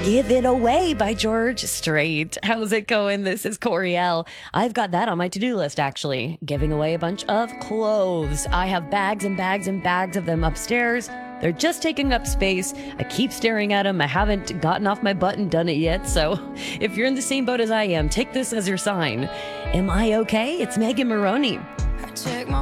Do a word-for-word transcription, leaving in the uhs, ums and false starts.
Give It Away by George Strait. How's it going? This is Coriel. I've got that on my to-do list, actually. Giving away a bunch of clothes. I have bags and bags and bags of them upstairs. They're just taking up space. I keep staring at them. I haven't gotten off my butt and done it yet. So if you're in the same boat as I am, take this as your sign. Am I okay? It's Megan Maroney. I check my